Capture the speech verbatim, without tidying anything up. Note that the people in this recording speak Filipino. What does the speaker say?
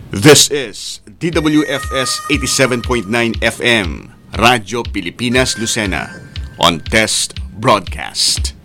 This is D W F S eighty-seven point nine F M, Radyo Pilipinas Lucena, on test broadcast.